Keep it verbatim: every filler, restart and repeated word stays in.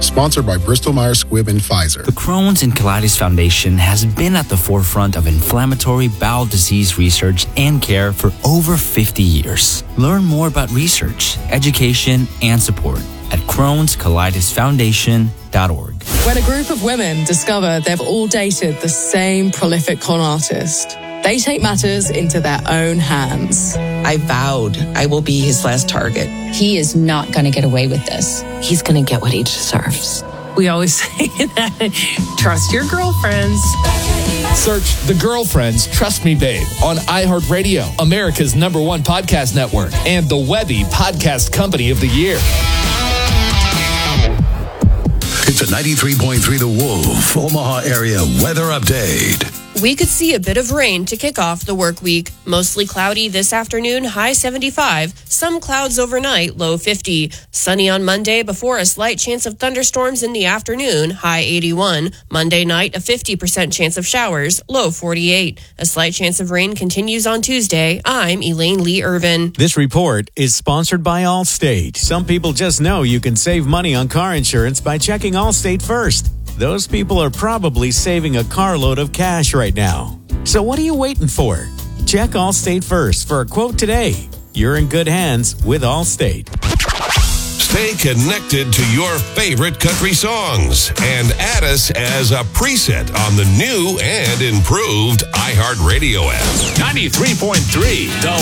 Sponsored by Bristol Myers Squibb and Pfizer. The Crohn's and Colitis Foundation has been at the forefront of inflammatory bowel disease research and care for over fifty years. Learn more about research, education, and support at crohns colitis foundation dot org. When a group of women discover they've all dated the same prolific con artist, they take matters into their own hands. I vowed I will be his last target. He is not going to get away with this. He's going to get what he deserves. We always say that. Trust your girlfriends. Search The Girlfriends Trust Me Babe on iHeartRadio, America's number one podcast network, and the Webby Podcast Company of the Year. It's a ninety-three point three The Wolf, Omaha area weather update. We could see a bit of rain to kick off the work week. Mostly cloudy this afternoon, high seventy-five. Some clouds overnight, low fifty. Sunny on Monday before a slight chance of thunderstorms in the afternoon, high eighty-one. Monday night, a fifty percent chance of showers, low forty-eight. A slight chance of rain continues on Tuesday. I'm Elaine Lee Irvin. This report is sponsored by Allstate. Some people just know you can save money on car insurance by checking Allstate first. Those people are probably saving a carload of cash right now. So what are you waiting for? Check Allstate first for a quote today. You're in good hands with Allstate. Stay connected to your favorite country songs and add us as a preset on the new and improved iHeartRadio app. ninety-three point three The